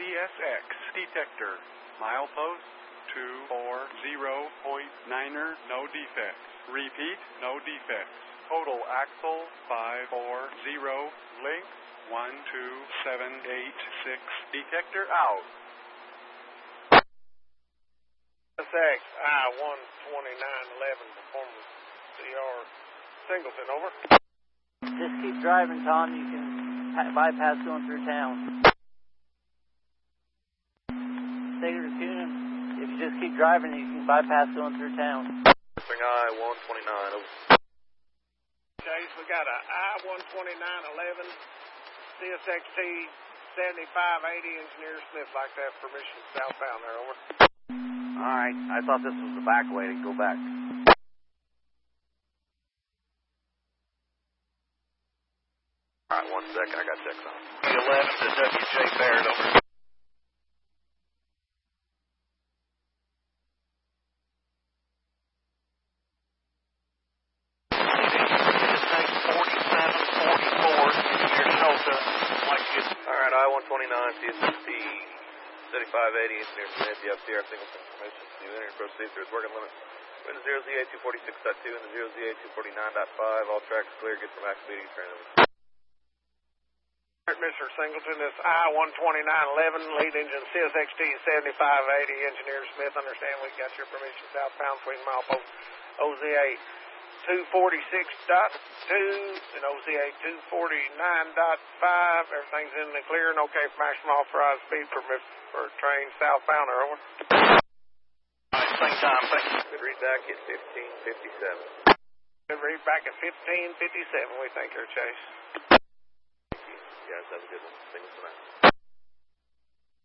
CSX detector. Milepost 240.9er, no defects. Repeat, no defects. Total axle 540, length 12786. Detector out. CSX I-12911 Performance CR Singleton, over. Just keep driving, Tom. You can bypass going through town. Sigurd Kuhn, if you just keep driving, you can bypass going through town. I-129, over. Chase, we got a I-12911 CSXT 7580 Engineer Smith, like that permission southbound there, over. Alright, I thought this was the back way to go back. Alright, 1 second, I got checks on. 11 to WJ Baird, over. Alright, I-129, CSXT 7580, Engineer Smith, you have CR Singleton information. You enter and proceed through its working limit. Wind 0ZA246.2 and the 0ZA249.5. All tracks clear, good for max speed, turn over. Mr. Singleton, this I-12911, lead engine CSXT 7580, Engineer Smith, understand we got your permission southbound between milepost OZA 246.2 and OZA 249.5. Everything's in the clear and okay for maximum authorized speed permit for train southbound, or over. Same time, thanks. Good read back at 1557. Good read back at 1557, we think you're Chase. You guys have a good one. Thanks for that.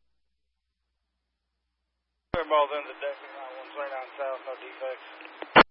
Airballs in the deck, 129 south, no defects.